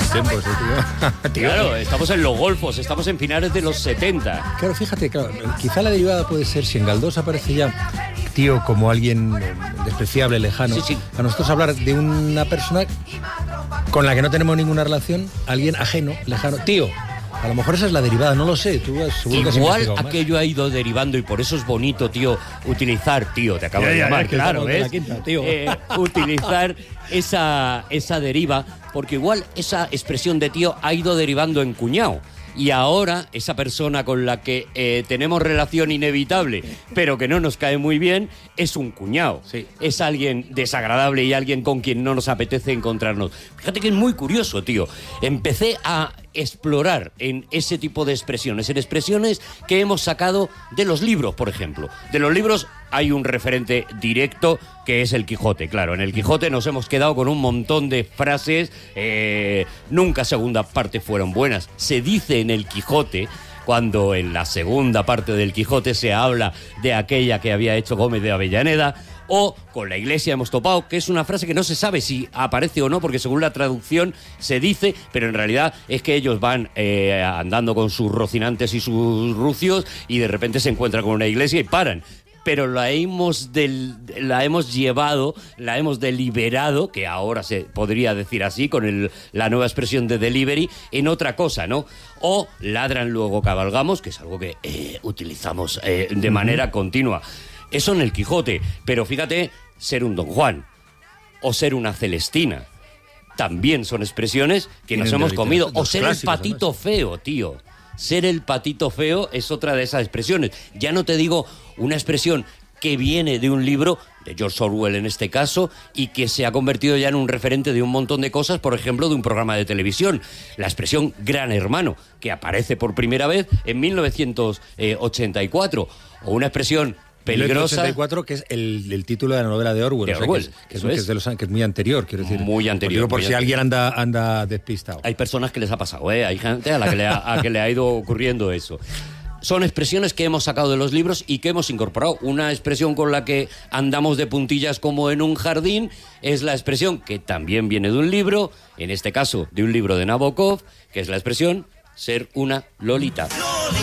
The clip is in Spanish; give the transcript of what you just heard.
tiempos, tío. Claro, estamos en los golfos, estamos en finales de los 70. Claro, fíjate, quizá la derivada puede ser, si en Galdós aparece ya tío como alguien despreciable, lejano, Sí. a nosotros hablar de una persona con la que no tenemos ninguna relación, alguien ajeno, lejano, tío. A lo mejor esa es la derivada, no lo sé. Tú seguro que has Igual investigado más. aquello ha ido derivando y por eso es bonito, tío, utilizar, tío, te acabo de llamar, que claro, estamos de la ¿ves? quinta, tío. Utilizar esa deriva, porque igual esa expresión de tío ha ido derivando en cuñado. Y ahora esa persona con la que tenemos relación inevitable, pero que no nos cae muy bien, es un cuñado. Sí. Es alguien desagradable y alguien con quien no nos apetece encontrarnos. Fíjate que es muy curioso, tío. Empecé a explorar en ese tipo de expresiones, en expresiones que hemos sacado de los libros, por ejemplo. De los libros hay un referente directo que es el Quijote. Claro, en el Quijote nos hemos quedado con un montón de frases, nunca segunda parte fueron buenas. Se dice en el Quijote, cuando en la segunda parte del Quijote se habla de aquella que había hecho Gómez de Avellaneda, o con la iglesia hemos topado, que es una frase que no se sabe si aparece o no, porque según la traducción se dice, pero en realidad es que ellos van andando con sus rocinantes y sus rucios y de repente se encuentran con una iglesia y paran. Pero la hemos llevado, la hemos deliberado, que ahora se podría decir así, con la nueva expresión de delivery, en otra cosa, ¿no? O ladran luego cabalgamos, que es algo que utilizamos de manera continua. Eso en el Quijote, pero fíjate, ser un Don Juan o ser una Celestina también son expresiones que nos hemos comido. O ser el patito feo, tío. Ser el patito feo es otra de esas expresiones. Ya no te digo una expresión que viene de un libro, de George Orwell en este caso, y que se ha convertido ya en un referente de un montón de cosas, por ejemplo, de un programa de televisión. La expresión Gran Hermano, que aparece por primera vez en 1984. O una expresión peligrosa. 1984, que es el título de la novela de Orwell. Que es muy anterior, quiero decir. Muy anterior. Por si alguien anda despistado. Hay personas que les ha pasado, hay gente a la que le ha ido ocurriendo eso. Son expresiones que hemos sacado de los libros y que hemos incorporado. Una expresión con la que andamos de puntillas como en un jardín es la expresión que también viene de un libro, en este caso de un libro de Nabokov, que es la expresión ser una lolita.